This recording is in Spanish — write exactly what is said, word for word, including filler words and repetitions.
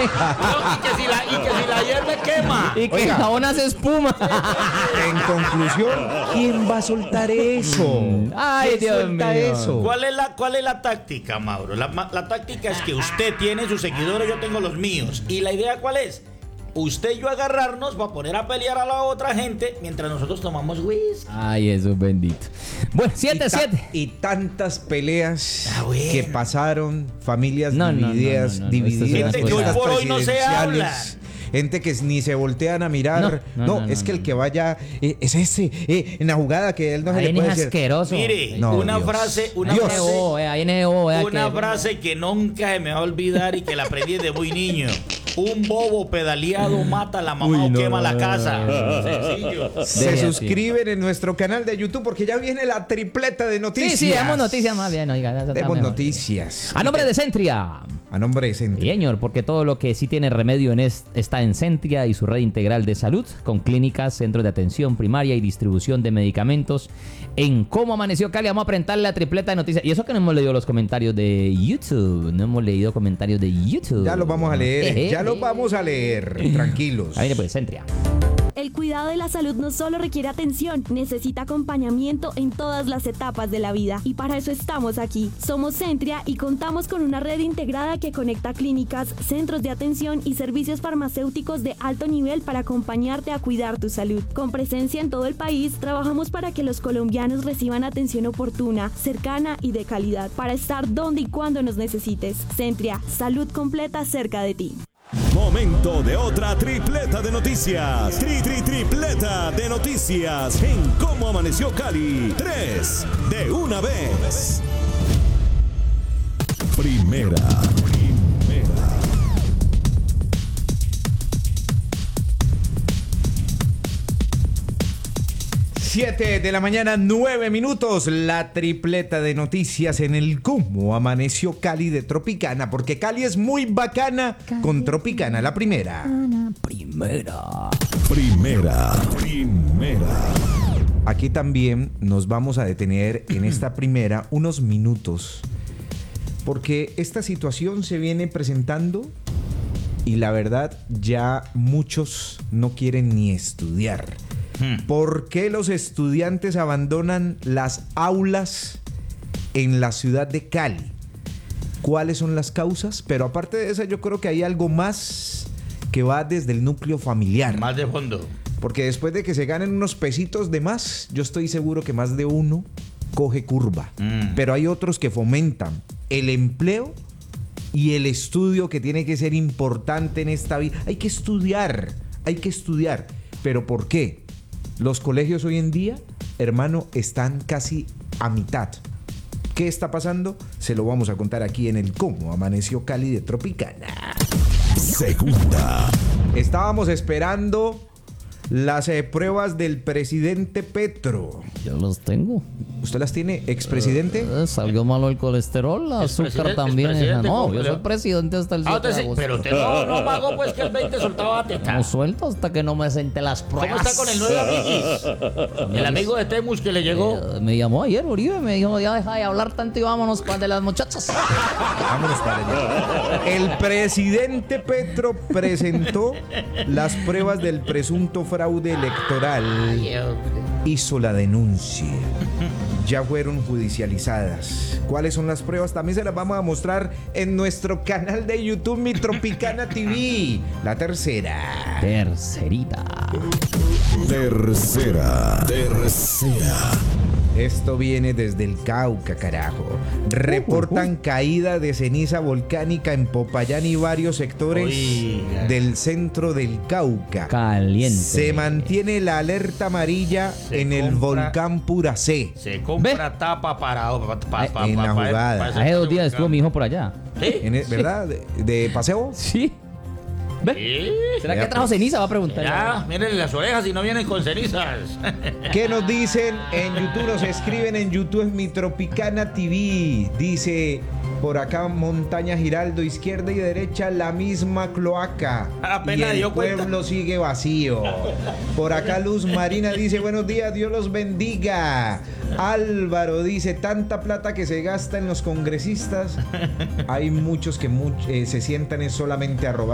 y, que si la, y que si la hierve quema. Y que el Oiga. jabón hace espuma. En conclusión, ¿quién va a soltar eso? Ay, ¿Quién Dios suelta mío. eso? ¿Cuál es la, cuál es la táctica, Mauro? La, ma- la táctica es que usted tiene sus seguidores, yo tengo los míos. ¿Y la idea cuál es? Usted y yo agarrarnos para poner a pelear a la otra gente mientras nosotros tomamos whisky. Ay, eso es bendito. Bueno, Y siete, ta- siete. Y tantas peleas Ah, bueno. que pasaron, familias No, no, no, divididas, no, no, no, divididas. esto es una Gente que hoy listas por hoy no se presidenciales, habla. Gente que ni se voltean a mirar. No, No, no, no, es no, que no. el que vaya eh, es ese, eh, en la jugada que él no se Ahí le es puede decir. asqueroso. Mire, No, una Dios. frase, una Dios. frase, Oh, eh, ahí en oh, eh, una que- frase que nunca se me va a olvidar y que la aprendí desde muy niño. Un bobo pedaleado mata a la mamá Uy, o no, quema no, la no, casa. no, Sencillo. Se Deje así. suscriben en nuestro canal de YouTube porque ya viene la tripleta de noticias. Sí, sí, damos noticias más bien, oiga. eso está Demos mejor. noticias. A nombre de Centria. A nombre de Centro. Señor, porque todo lo que sí tiene remedio en es, está en Centria y su red integral de salud, con clínicas, centros de atención primaria y distribución de medicamentos. En Cómo Amaneció Cali, vamos a presentarle la tripleta de noticias. Y eso que no hemos leído los comentarios de YouTube. No hemos leído comentarios de YouTube. Ya los vamos a leer, Eje. ya los vamos a leer. Tranquilos. Ahí viene pues, Centria. El cuidado de la salud no solo requiere atención, necesita acompañamiento en todas las etapas de la vida. Y para eso estamos aquí. Somos Centria y contamos con una red integrada que conecta clínicas, centros de atención y servicios farmacéuticos de alto nivel para acompañarte a cuidar tu salud. Con presencia en todo el país, trabajamos para que los colombianos reciban atención oportuna, cercana y de calidad, para estar donde y cuando nos necesites. Centria, salud completa cerca de ti. Momento de otra tripleta de noticias. Tri, tri, tripleta de noticias en Cómo Amaneció Cali. Tres de una vez. Primera. Primera. Siete de la mañana, nueve minutos. La tripleta de noticias en el Cómo Amaneció Cali de Tropicana. Porque Cali es muy bacana con Tropicana, la primera. Primera. Primera. Primera. Aquí también nos vamos a detener en esta primera unos minutos. Porque esta situación se viene presentando y la verdad ya muchos no quieren ni estudiar. ¿Por qué los estudiantes abandonan las aulas en la ciudad de Cali? ¿Cuáles son las causas? Pero aparte de eso, yo creo que hay algo más que va desde el núcleo familiar. Más de fondo. Porque después de que se ganen unos pesitos de más, yo estoy seguro que más de uno coge curva. Mm. Pero hay otros que fomentan el empleo y el estudio, que tiene que ser importante en esta vida. Hay que estudiar, hay que estudiar. ¿Pero por qué? Los colegios hoy en día, hermano, están casi a mitad. ¿Qué está pasando? Se lo vamos a contar aquí en el Cómo Amaneció Cali de Tropicana. Segunda. Estábamos esperando las eh, pruebas del presidente Petro. Yo los tengo. ¿Usted las tiene, expresidente? Eh, salió malo el colesterol, la azúcar Expresidente- también. expresidente, No, ¿cómo yo le- soy presidente hasta el Ah, siete usted de sí, agosto. pero usted no, no mago, pues que el veinte soltaba teta. No suelto hasta que no me senté las pruebas. ¿Cómo está con el nuevo amiguis? El amigo de Temus que le llegó. Eh, me llamó ayer Uribe, me dijo, ya deja de hablar tanto y vámonos para de las muchachas. Vámonos para allá. El presidente Petro presentó las pruebas del presunto fraude electoral. Hizo la denuncia. Ya fueron judicializadas. ¿Cuáles son las pruebas? También se las vamos a mostrar en nuestro canal de YouTube, Mi Tropicana T V. La tercera. Tercerita. Tercera. Tercera. Esto viene desde el Cauca, carajo. Reportan caída de ceniza volcánica en Popayán y varios sectores Oiga. del centro del Cauca. Caliente. Se mantiene la alerta amarilla Se en el compra- volcán Puracé. Se compra tapa para, pa- pa- pa- En la pa- pa- jugada. pa- ese Hace dos días volcán. estuvo mi hijo por allá. ¿Sí? En el- ¿Verdad? De, de paseo. Sí. ¿Ve? Sí. ¿Será Ya, que trajo pues. ceniza? Va a preguntar. Ya, miren las orejas y no vienen con cenizas. ¿Qué nos dicen en YouTube? Nos escriben en YouTube en Mi Tropicana T V. Dice por acá Montaña Giraldo, izquierda y derecha la misma cloaca. Apenas y el dio cuenta. pueblo sigue vacío. Por acá Luz Marina dice buenos días, Dios los bendiga. Álvaro dice tanta plata que se gasta en los congresistas. Hay muchos que much- eh, se sientan es solamente a robar.